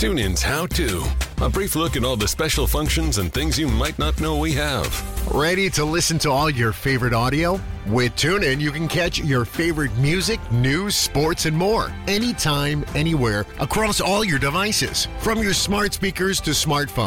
TuneIn's How To. A brief look at all the special functions and things you might not know we have. Ready to listen to all your favorite audio? With TuneIn, you can catch your favorite music, news, sports, and more anytime, anywhere, across all your devices. From your smart speakers to smartphones.